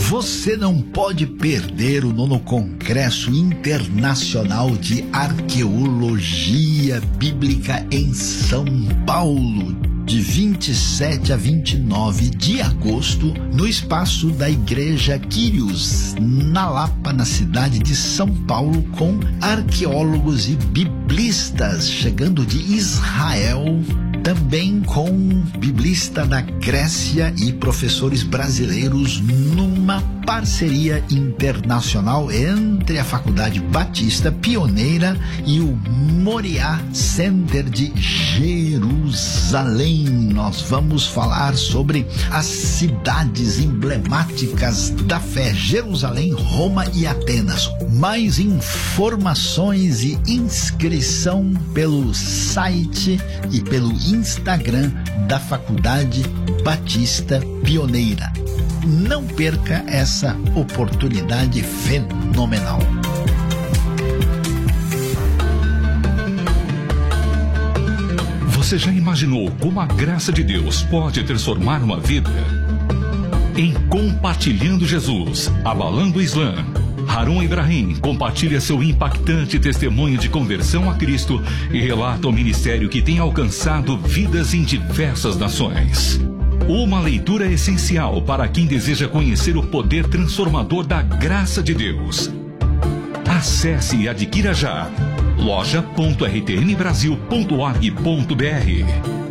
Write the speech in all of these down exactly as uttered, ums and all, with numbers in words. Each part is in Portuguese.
Você não pode perder o nono Congresso Internacional de Arqueologia Bíblica em São Paulo, de vinte e sete a vinte e nove de agosto, no espaço da Igreja Quírios, na Lapa, na cidade de São Paulo, com arqueólogos e biblistas chegando de Israel, também com biblista da Grécia e professores brasileiros, numa parceria internacional entre a Faculdade Batista Pioneira e o Moriá Center de Jerusalém. Nós vamos falar sobre as cidades emblemáticas da fé: Jerusalém, Roma e Atenas. Mais informações e inscrição pelo site e pelo Instagram da Faculdade Batista Pioneira. Não perca essa oportunidade fenomenal. Você já imaginou como a graça de Deus pode transformar uma vida? Em Compartilhando Jesus, Abalando o Islã, Harun Ibrahim compartilha seu impactante testemunho de conversão a Cristo e relata o ministério que tem alcançado vidas em diversas nações. Uma leitura essencial para quem deseja conhecer o poder transformador da graça de Deus. Acesse e adquira já loja ponto r t m brasil ponto org ponto b r.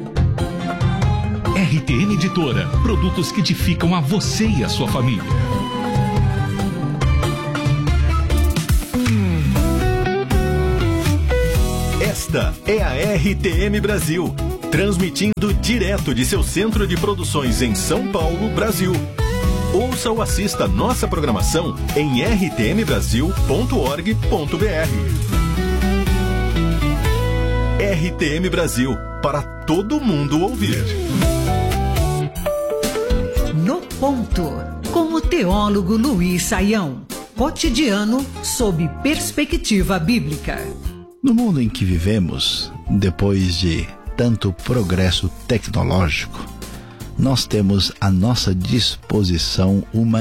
R T M Editora, produtos que edificam a você e a sua família. Esta é a R T M Brasil, transmitindo direto de seu centro de produções em São Paulo, Brasil. Ouça ou assista nossa programação em r t m brasil ponto org ponto b r. R T M Brasil, para todo mundo ouvir. No Ponto, com o teólogo Luiz Saião. Cotidiano sob perspectiva bíblica. No mundo em que vivemos, depois de tanto progresso tecnológico, nós temos à nossa disposição uma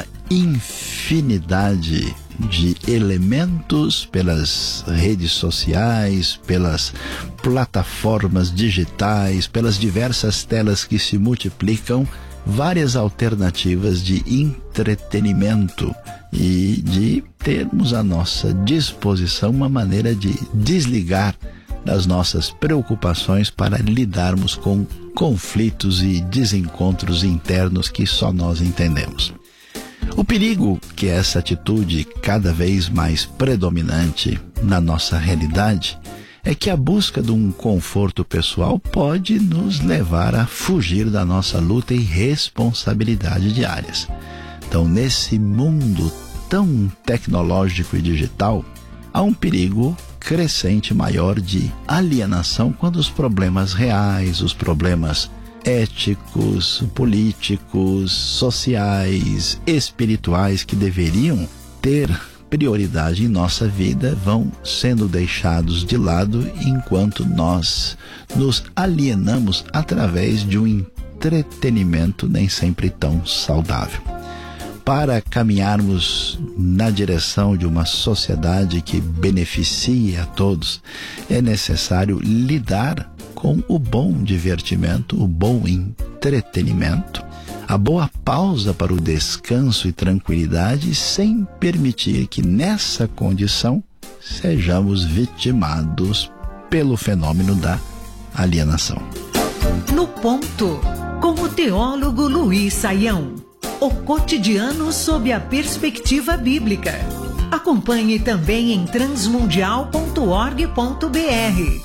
infinidade de elementos pelas redes sociais, pelas plataformas digitais, pelas diversas telas que se multiplicam, várias alternativas de entretenimento e de termos à nossa disposição uma maneira de desligar das nossas preocupações para lidarmos com conflitos e desencontros internos que só nós entendemos. O perigo que essa atitude cada vez mais predominante na nossa realidade é que a busca de um conforto pessoal pode nos levar a fugir da nossa luta e responsabilidade diárias. Então, nesse mundo tão tecnológico e digital, há um perigo crescente maior de alienação quando os problemas reais, os problemas éticos, políticos, sociais, espirituais que deveriam ter prioridade em nossa vida vão sendo deixados de lado enquanto nós nos alienamos através de um entretenimento nem sempre tão saudável. Para caminharmos na direção de uma sociedade que beneficie a todos, é necessário lidar com o bom divertimento, o bom entretenimento, a boa pausa para o descanso e tranquilidade, sem permitir que nessa condição sejamos vitimados pelo fenômeno da alienação. No Ponto, com o teólogo Luiz Saião. O cotidiano sob a perspectiva bíblica. Acompanhe também em transmundial ponto org ponto b r.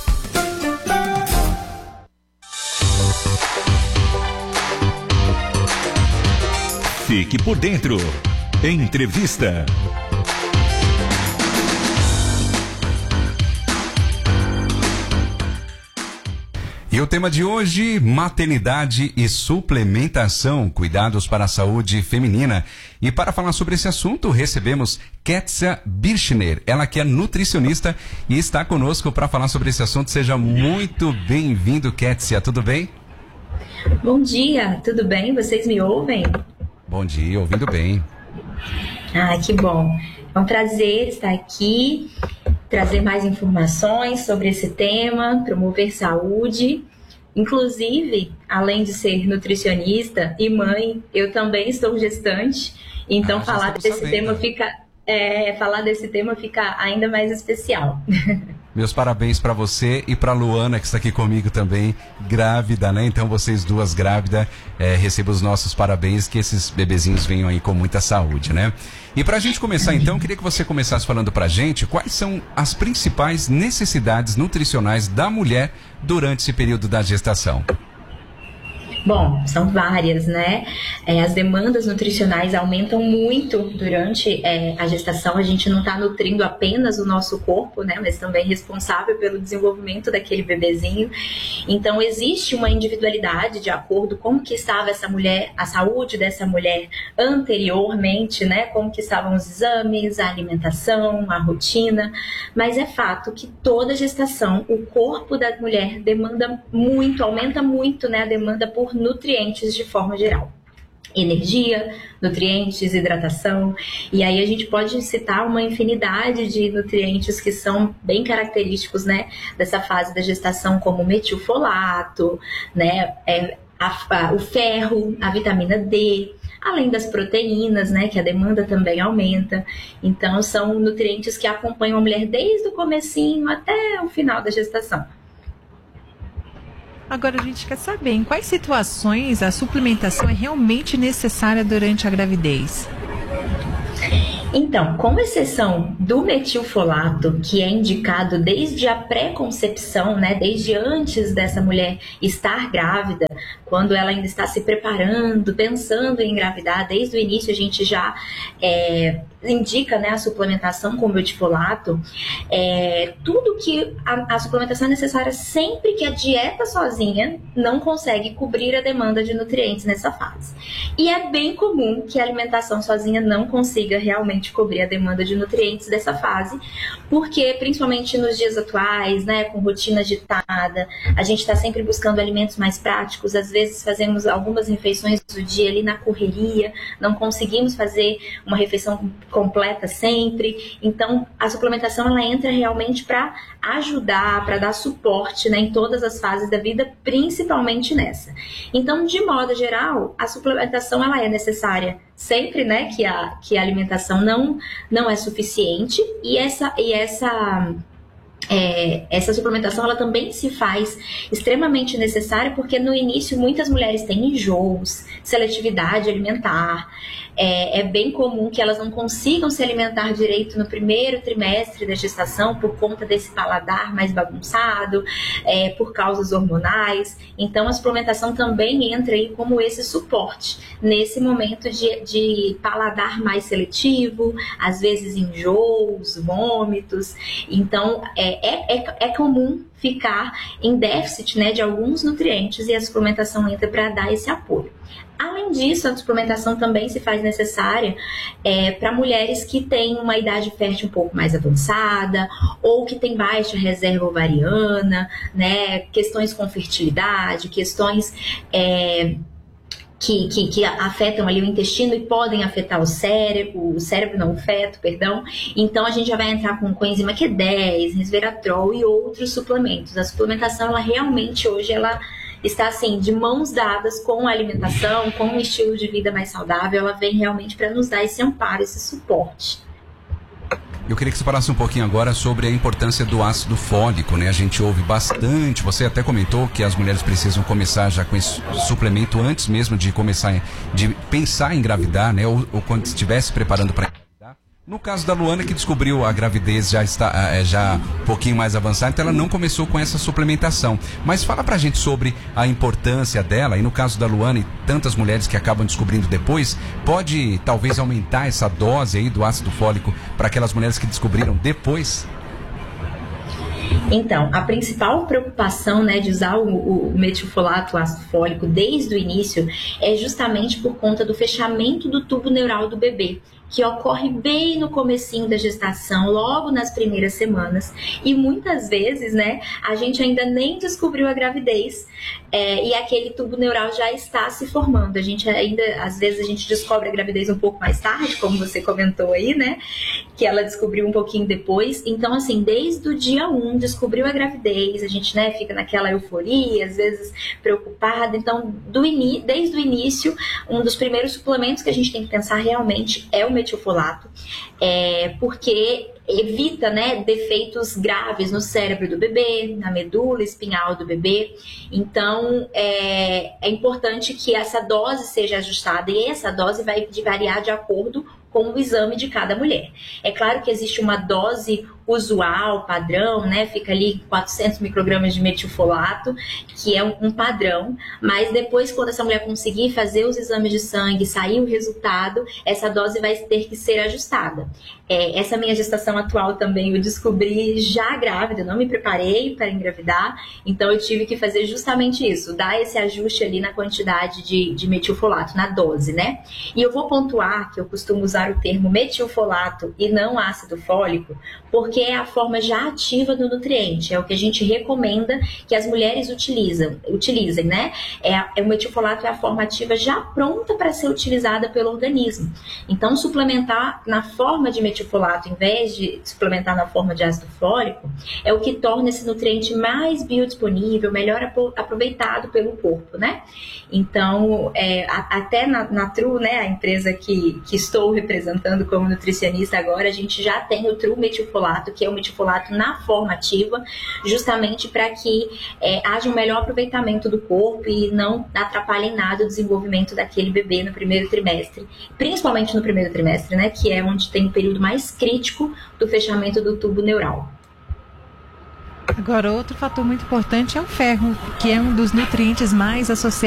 Fique por dentro. Entrevista. E o tema de hoje, maternidade e suplementação, cuidados para a saúde feminina. E para falar sobre esse assunto, recebemos Kétsia Birchner, ela que é nutricionista e está conosco para falar sobre esse assunto. Seja muito bem-vindo, Kétsia, tudo bem? Bom dia, tudo bem? Vocês me ouvem? Bom dia, ouvindo bem. Ah, que bom. É um prazer estar aqui, trazer mais informações sobre esse tema, promover saúde. Inclusive, além de ser nutricionista e mãe, eu também estou gestante. Então, ah, falar desse sabendo. tema fica, é, falar desse tema fica ainda mais especial. Meus parabéns para você e para Luana, que está aqui comigo também, grávida, né? Então, vocês duas grávidas, é, recebam os nossos parabéns, que esses bebezinhos venham aí com muita saúde, né? E para a gente começar, então, queria que você começasse falando para a gente quais são as principais necessidades nutricionais da mulher durante esse período da gestação. Bom, são várias, né? É, as demandas nutricionais aumentam muito durante é, a gestação. A gente não está nutrindo apenas o nosso corpo, né? Mas também responsável pelo desenvolvimento daquele bebezinho. Então, existe uma individualidade de acordo com como que estava essa mulher, a saúde dessa mulher anteriormente, né? Como que estavam os exames, a alimentação, a rotina. Mas é fato que toda gestação, o corpo da mulher demanda muito, aumenta muito, né? A demanda por nutrientes de forma geral. Energia, nutrientes, hidratação. E aí a gente pode citar uma infinidade de nutrientes que são bem característicos, né, dessa fase da gestação, como metilfolato, né, é, a, a, o ferro, a vitamina D, além das proteínas, né, que a demanda também aumenta. Então são nutrientes que acompanham a mulher desde o comecinho até o final da gestação. Agora a gente quer saber em quais situações a suplementação é realmente necessária durante a gravidez. Então, com exceção do metilfolato, que é indicado desde a pré-concepção, né, desde antes dessa mulher estar grávida, quando ela ainda está se preparando, pensando em engravidar, desde o início a gente já é, indica, né, a suplementação com metilfolato. É, tudo que a, a suplementação é necessária sempre que a dieta sozinha não consegue cobrir a demanda de nutrientes nessa fase. E é bem comum que a alimentação sozinha não consiga realmente cobrir a demanda de nutrientes dessa fase, porque principalmente nos dias atuais, né, com rotina agitada, a gente está sempre buscando alimentos mais práticos, às vezes fazemos algumas refeições do dia ali na correria, não conseguimos fazer uma refeição completa sempre. Então a suplementação ela entra realmente para ajudar, para dar suporte, né, em todas as fases da vida, principalmente nessa. Então, de modo geral, a suplementação ela é necessária sempre, né, que a, que a alimentação não, não é suficiente, e essa, e essa, é, essa suplementação ela também se faz extremamente necessária, porque no início muitas mulheres têm enjoos, seletividade alimentar. É, é bem comum que elas não consigam se alimentar direito no primeiro trimestre da gestação por conta desse paladar mais bagunçado, é, por causas hormonais. Então a suplementação também entra aí como esse suporte nesse momento de, de paladar mais seletivo, às vezes enjoos, vômitos. Então é, é, é comum ficar em déficit, né, de alguns nutrientes, e a suplementação entra para dar esse apoio. Além disso, a suplementação também se faz necessária é, para mulheres que têm uma idade fértil um pouco mais avançada, ou que têm baixa reserva ovariana, né, questões com fertilidade, questões é, que, que, que afetam ali o intestino e podem afetar o cérebro, o cérebro não, o feto, perdão. Então a gente já vai entrar com coenzima Q dez, resveratrol e outros suplementos. A suplementação, ela realmente hoje, ela está assim, de mãos dadas com a alimentação, com um estilo de vida mais saudável. Ela vem realmente para nos dar esse amparo, esse suporte. Eu queria que você falasse um pouquinho agora sobre a importância do ácido fólico, né? A gente ouve bastante, você até comentou que as mulheres precisam começar já com esse suplemento antes mesmo de começar, de pensar em engravidar, né? Ou, ou quando estiver se preparando para engravidar. No caso da Luana, que descobriu a gravidez já está já um pouquinho mais avançada, então ela não começou com essa suplementação. Mas fala pra gente sobre a importância dela, e no caso da Luana e tantas mulheres que acabam descobrindo depois, pode talvez aumentar essa dose aí do ácido fólico para aquelas mulheres que descobriram depois? Então, a principal preocupação, né, de usar o, o metilfolato, o ácido fólico, desde o início, é justamente por conta do fechamento do tubo neural do bebê, que ocorre bem no comecinho da gestação, logo nas primeiras semanas, e muitas vezes, né, a gente ainda nem descobriu a gravidez, é, e aquele tubo neural já está se formando. A gente ainda, às vezes, a gente descobre a gravidez um pouco mais tarde, como você comentou aí, né, que ela descobriu um pouquinho depois. Então, assim, desde o dia um, descobriu a gravidez, a gente, né, fica naquela euforia, às vezes preocupada. Então, do in... desde o início, um dos primeiros suplementos que a gente tem que pensar realmente é o metilfolato, é, porque evita, né, defeitos graves no cérebro do bebê, na medula espinhal do bebê. Então, é, é importante que essa dose seja ajustada, e essa dose vai variar de acordo com o exame de cada mulher. É claro que existe uma dose usual, padrão, né? Fica ali quatrocentos microgramas de metilfolato, que é um, um padrão, mas depois, quando essa mulher conseguir fazer os exames de sangue, sair o resultado, essa dose vai ter que ser ajustada. É, essa minha gestação atual também eu descobri já grávida, eu não me preparei para engravidar, então eu tive que fazer justamente isso, dar esse ajuste ali na quantidade de, de metilfolato, na dose, né? E eu vou pontuar que eu costumo usar o termo metilfolato e não ácido fólico, porque é a forma já ativa do nutriente, é o que a gente recomenda que as mulheres utilizam, utilizem, né? É, é, o metilfolato é a forma ativa já pronta para ser utilizada pelo organismo. Então, suplementar na forma de metilfolato, em vez de suplementar na forma de ácido fólico, é o que torna esse nutriente mais biodisponível, melhor aproveitado pelo corpo, né? Então, é, a, até na, na Tru, né, a empresa que, que estou representando como nutricionista agora, a gente já tem o Tru metilfolato, que é o metilfolato na forma ativa, justamente para que é, haja um melhor aproveitamento do corpo e não atrapalhe em nada o desenvolvimento daquele bebê no primeiro trimestre, principalmente no primeiro trimestre, né, que é onde tem o período mais crítico do fechamento do tubo neural. Agora, outro fator muito importante é o ferro, que é um dos nutrientes mais associados